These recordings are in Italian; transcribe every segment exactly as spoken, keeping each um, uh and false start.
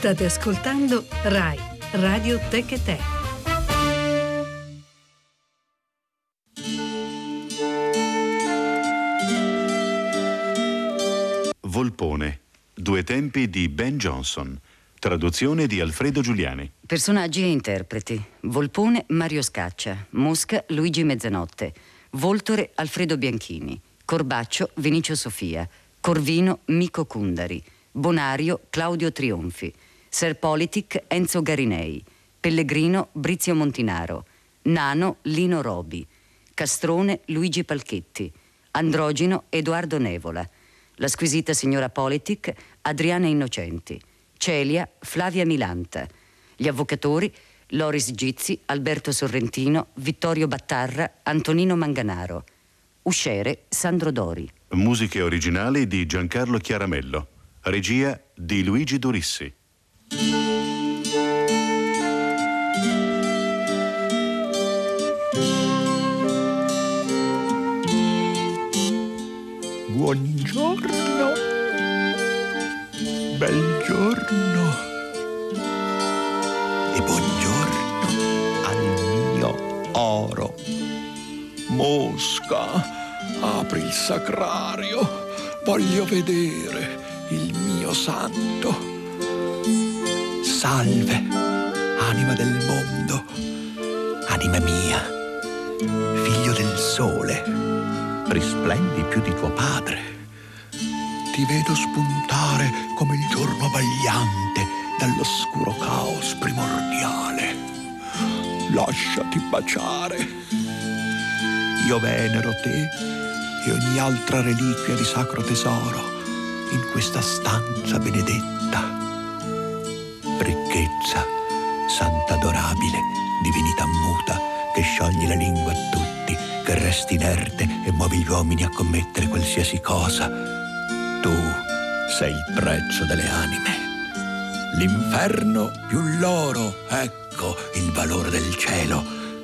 State ascoltando Rai Radio Tech e Te. Volpone, due tempi di Ben Jonson, traduzione di Alfredo Giuliani. Personaggi e interpreti: Volpone Mario Scaccia, Mosca Luigi Mezzanotte, Voltore Alfredo Bianchini, Corbaccio Vinicio Sofia, Corvino Mico Cundari, Bonario Claudio Trionfi, Serpolitic Enzo Garinei, Pellegrino Brizio Montinaro, Nano Lino Robi, Castrone Luigi Palchetti, Androgino Edoardo Nevola, la squisita signora Politic Adriana Innocenti, Celia Flavia Milanta, gli avvocatori Loris Gizzi, Alberto Sorrentino, Vittorio Battarra, Antonino Manganaro, usciere Sandro Dori. Musiche originali di Giancarlo Chiaramello, regia di Luigi Durissi. Buongiorno, bel giorno e buongiorno al mio oro. Mosca, apri il sacrario, voglio vedere il mio santo. Salve, anima del mondo, anima mia, figlio del sole, risplendi più di tuo padre. Ti vedo spuntare come il giorno vagliante dall'oscuro caos primordiale. Lasciati baciare. Io venero te e ogni altra reliquia di sacro tesoro in questa stanza benedetta. Ricchezza, santa adorabile, divinità muta, che sciogli la lingua a tutti, che resti inerte e muovi gli uomini a commettere qualsiasi cosa. Tu sei il prezzo delle anime. L'inferno più l'oro, ecco il valore del cielo.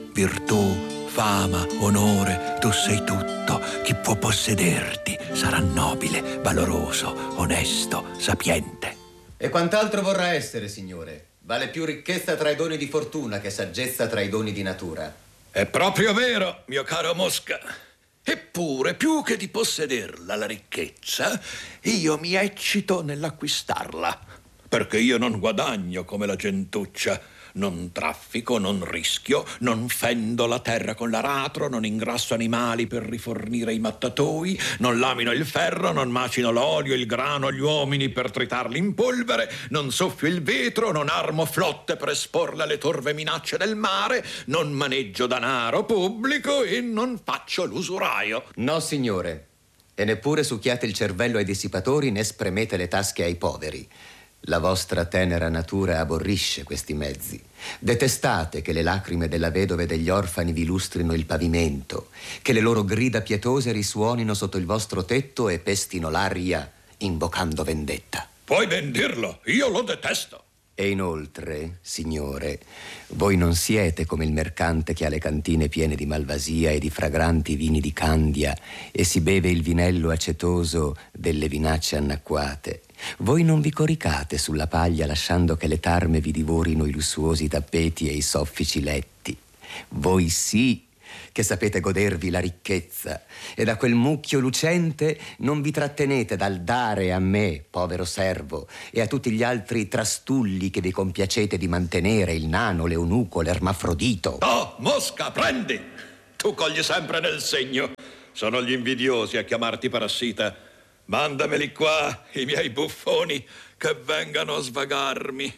Virtù, fama, onore, tu sei tutto. Chi può possederti sarà nobile, valoroso, onesto, sapiente. E quant'altro vorrà essere, signore? Vale più ricchezza tra i doni di fortuna che saggezza tra i doni di natura. È proprio vero, mio caro Mosca. Eppure, più che di possederla, la ricchezza, io mi eccito nell'acquistarla. Perché io non guadagno come la gentuccia. Non traffico, non rischio, non fendo la terra con l'aratro, non ingrasso animali per rifornire i mattatoi, non lamino il ferro, non macino l'olio, il grano, gli uomini per tritarli in polvere, non soffio il vetro, non armo flotte per esporle alle torve minacce del mare, non maneggio danaro pubblico e non faccio l'usuraio. No, signore, e neppure succhiate il cervello ai dissipatori né spremete le tasche ai poveri. La vostra tenera natura aborrisce questi mezzi. Detestate che le lacrime della vedova e degli orfani vi lustrino il pavimento, che le loro grida pietose risuonino sotto il vostro tetto e pestino l'aria invocando vendetta. Puoi ben dirlo, io lo detesto. E inoltre, signore, voi non siete come il mercante che ha le cantine piene di malvasia e di fragranti vini di Candia e si beve il vinello acetoso delle vinacce annacquate. Voi non vi coricate sulla paglia lasciando che le tarme vi divorino i lussuosi tappeti e i soffici letti. Voi sì che sapete godervi la ricchezza e da quel mucchio lucente non vi trattenete dal dare a me, povero servo, e a tutti gli altri trastulli che vi compiacete di mantenere, il nano, l'eunuco, l'ermafrodito. Oh, Mosca, prendi! Tu cogli sempre nel segno. Sono gli invidiosi a chiamarti parassita. Mandameli qua, i miei buffoni, che vengano a svagarmi.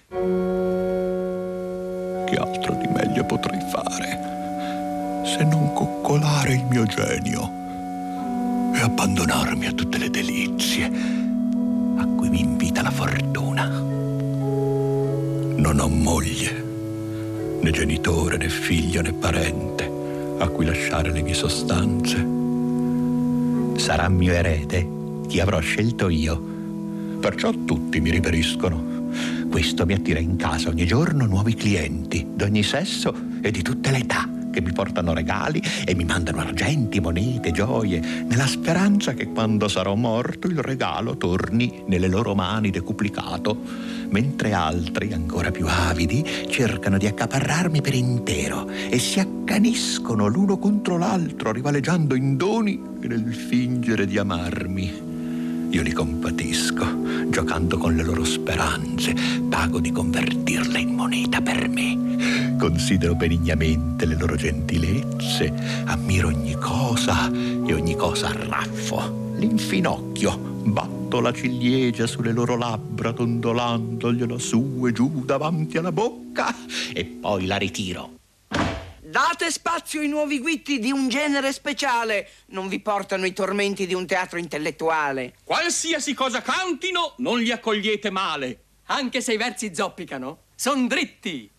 Che altro di meglio potrei fare se non coccolare il mio genio e abbandonarmi a tutte le delizie a cui mi invita la fortuna? Non ho moglie, né genitore, né figlio, né parente a cui lasciare le mie sostanze. Sarà mio erede chi avrò scelto io. Perciò tutti mi riveriscono. Questo mi attira in casa ogni giorno nuovi clienti d'ogni sesso e di tutte le età. che mi portano regali e mi mandano argenti, monete, gioie, nella speranza che quando sarò morto il regalo torni nelle loro mani decuplicato, mentre altri, ancora più avidi, cercano di accaparrarmi per intero e si accaniscono l'uno contro l'altro, rivaleggiando in doni e nel fingere di amarmi. Io li compatisco, giocando con le loro speranze, pago di convertirle in moneta per me. Considero benignamente le loro gentilezze, ammiro ogni cosa e ogni cosa arraffo. L'infinocchio, batto la ciliegia sulle loro labbra, dondolandogliela su e giù davanti alla bocca e poi la ritiro. Date spazio ai nuovi guitti di un genere speciale. Non vi portano i tormenti di un teatro intellettuale. Qualsiasi cosa cantino, non li accogliete male. Anche se i versi zoppicano, son dritti.